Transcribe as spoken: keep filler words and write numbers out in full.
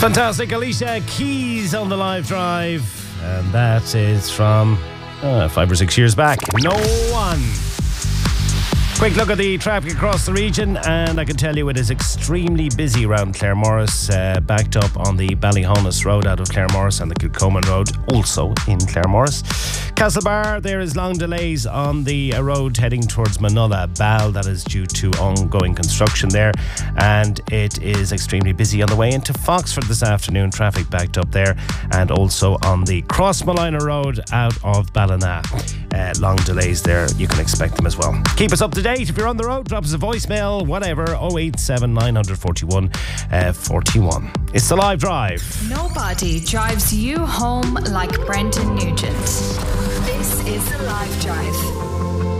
Fantastic. Alicia Keys on the live drive. And that is from uh, five or six years back. No one. Quick look at the traffic across the region, and I can tell you it is extremely busy around Claremorris, uh, backed up on the Ballyhonus Road out of Claremorris and the Kilcoman Road, also in Claremorris. Castlebar, there is long delays on the uh, road heading towards Manola Ball. That is due to ongoing construction there, and it is extremely busy on the way into Foxford this afternoon. Traffic backed up there, and also on the Crossmolina Road out of Ballina. Uh, long delays there, you can expect them as well. Keep us up to date. If you're on the road, drop us a voicemail, whatever, oh eight seven nine four one forty-one. It's the live drive. Nobody drives you home like Brendan Nugent. This is the live drive.